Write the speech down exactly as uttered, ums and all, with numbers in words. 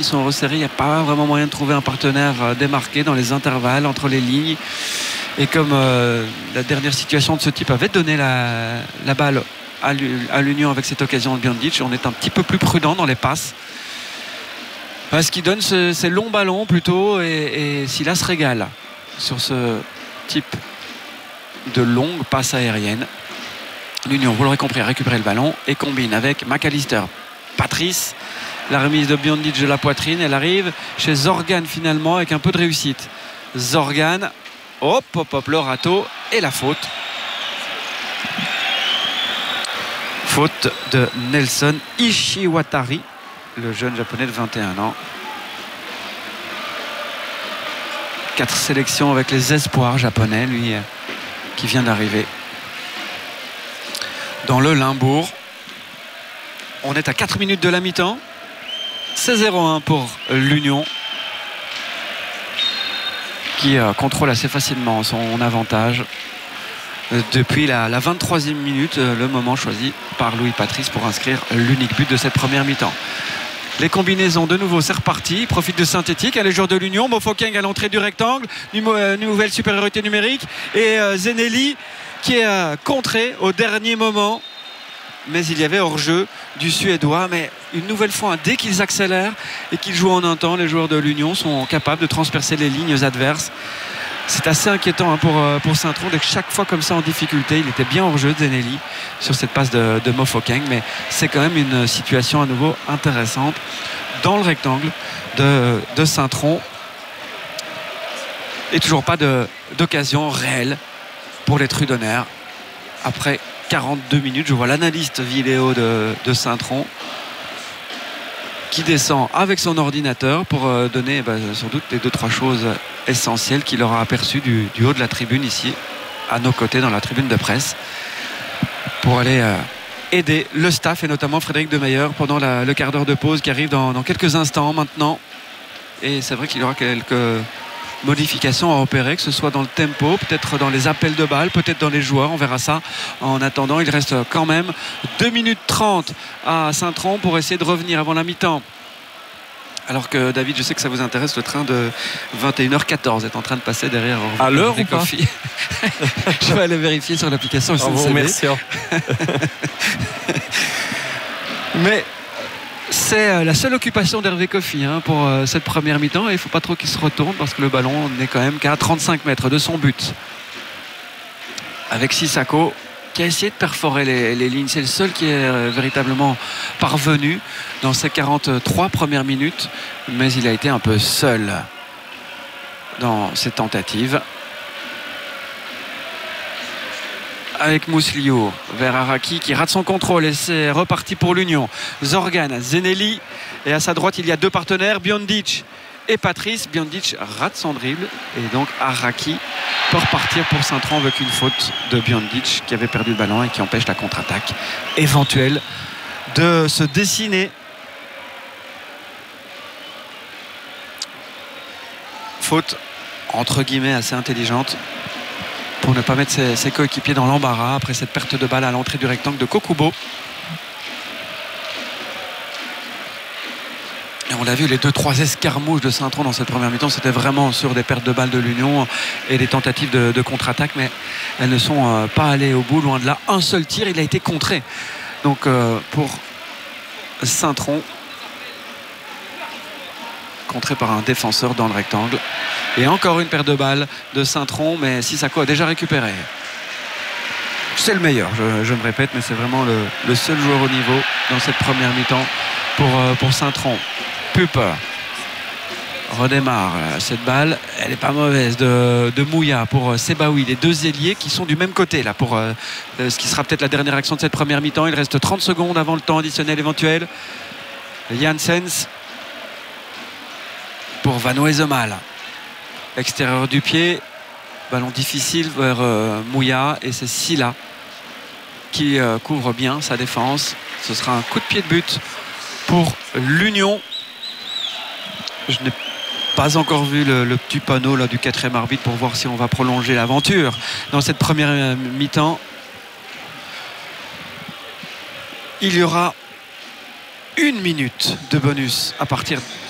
lignes sont resserrées, il n'y a pas vraiment moyen de trouver un partenaire démarqué dans les intervalles entre les lignes. Et comme euh, la dernière situation de ce type avait donné la, la balle à l'Union avec cette occasion de Biondic, on est un petit peu plus prudent dans les passes. Ce qui donne ce, ces longs ballons plutôt, et, et Silas se régale sur ce type de longue passe aérienne. L'Union, vous l'aurez compris, a récupéré le ballon et combine avec McAllister. Patrice, la remise de Biondic de la poitrine, elle arrive chez Zorgan finalement avec un peu de réussite. Zorgan, hop, hop, hop, le râteau et la faute. Faute de Nelson Ishiwatari, le jeune japonais de vingt et un ans. Quatre sélections avec les espoirs japonais, lui qui vient d'arriver dans le Limbourg. On est à quatre minutes de la mi-temps. C'est zéro un pour l'Union, qui euh, contrôle assez facilement son avantage euh, depuis la, la vingt-troisième minute, euh, le moment choisi par Louis Patrice pour inscrire l'unique but de cette première mi-temps. Les combinaisons, de nouveau, c'est reparti. Il profite de synthétique. À les joueurs de l'Union. Mofokeng à l'entrée du rectangle. Une nouvelle supériorité numérique. Et euh, Zenelli qui est euh, contré au dernier moment. Mais il y avait hors-jeu du Suédois. Mais une nouvelle fois, dès qu'ils accélèrent et qu'ils jouent en un temps, les joueurs de l'Union sont capables de transpercer les lignes adverses. C'est assez inquiétant hein, pour, pour Saint-Tron. Dès que chaque fois comme ça en difficulté, il était bien hors jeu de Zenelli sur cette passe de, de Mofokeng. Mais c'est quand même une situation à nouveau intéressante dans le rectangle de, de Saint-Tron. Et toujours pas d'occasion réelle pour les Trudonnaires. Après quarante-deux minutes, je vois l'analyste vidéo de, de Saint-Tron qui descend avec son ordinateur pour euh, donner bah, sans doute les deux trois choses essentielles qu'il aura aperçues du, du haut de la tribune ici à nos côtés dans la tribune de presse pour aller euh, aider le staff et notamment Frédéric Demeyer pendant la, le quart d'heure de pause qui arrive dans, dans quelques instants maintenant. Et c'est vrai qu'il y aura quelques modifications à opérer, que ce soit dans le tempo, peut-être dans les appels de balles, peut-être dans les joueurs, on verra ça. En attendant, il reste quand même deux minutes trente à Saint-Tron pour essayer de revenir avant la mi-temps. Alors que David, je sais que ça vous intéresse, le train de vingt et une heures quatorze est en train de passer derrière. À l'heure ou pas? Je vais aller vérifier sur l'application. En vous remerciant. Mais c'est la seule occupation d'Hervé Kofi hein, pour euh, cette première mi-temps. Et il ne faut pas trop qu'il se retourne parce que le ballon n'est quand même qu'à trente-cinq mètres de son but. Avec Sissako qui a essayé de perforer les, les lignes. C'est le seul qui est euh, véritablement parvenu dans ces quarante-trois premières minutes. Mais il a été un peu seul dans ces tentatives. Avec Mousliou vers Araki qui rate son contrôle et c'est reparti pour l'Union. Zorgan, Zenelli et à sa droite il y a deux partenaires, Biondic et Patrice. Biondic rate son dribble et donc Araki peut repartir pour Saint-Tron avec une faute de Biondic qui avait perdu le ballon et qui empêche la contre-attaque éventuelle de se dessiner. Faute entre guillemets assez intelligente pour ne pas mettre ses, ses coéquipiers dans l'embarras après cette perte de balle à l'entrée du rectangle de Kokubo. Et on l'a vu, les deux trois escarmouches de Saint-Tron dans cette première mi-temps, c'était vraiment sur des pertes de balles de l'Union et des tentatives de, de contre-attaque, mais elles ne sont euh, pas allées au bout, loin de là. Un seul tir, il a été contré. Donc euh, pour Saint-Tron, contré par un défenseur dans le rectangle. Et encore une paire de balles de Saint-Tron, mais Sissako a déjà récupéré. C'est le meilleur, je, je me répète, mais c'est vraiment le, le seul joueur au niveau dans cette première mi-temps pour, euh, pour Saint-Tron. Pupe redémarre cette balle, elle n'est pas mauvaise de, de Mouya pour Sebaoui, les deux ailiers qui sont du même côté là pour euh, ce qui sera peut-être la dernière action de cette première mi-temps. Il reste trente secondes avant le temps additionnel éventuel. Janssens pour Van Wesemal, extérieur du pied, ballon difficile vers euh, Mouya et c'est Silla qui euh, couvre bien sa défense. Ce sera un coup de pied de but pour l'Union. Je n'ai pas encore vu le, le petit panneau là, du quatrième arbitre pour voir si on va prolonger l'aventure dans cette première mi-temps. Il y aura une minute de bonus à partir